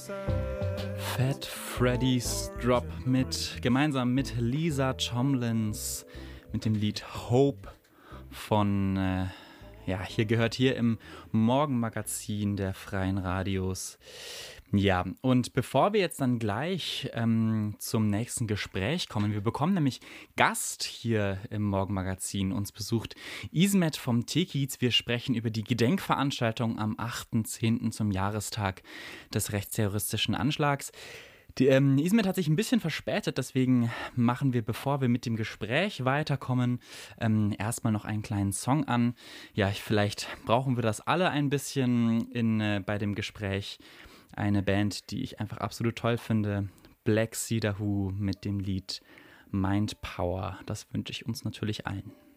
Fat Freddy's Drop gemeinsam mit Lisa Tomlins mit dem Lied Hope von, hier gehört hier im Morgenmagazin der Freien Radios. Ja, und bevor wir jetzt dann gleich zum nächsten Gespräch kommen, wir bekommen nämlich Gast hier im Morgenmagazin. Uns besucht Ismet vom Tekiez. Wir sprechen über die Gedenkveranstaltung am 8.10. zum Jahrestag des rechtsterroristischen Anschlags. Ismet hat sich ein bisschen verspätet, deswegen machen wir, bevor wir mit dem Gespräch weiterkommen, erstmal noch einen kleinen Song an. Ja, vielleicht brauchen wir das alle ein bisschen bei dem Gespräch. Eine Band, die ich einfach absolut toll finde, Black Cedar Who mit dem Lied Mind Power. Das wünsche ich uns natürlich allen.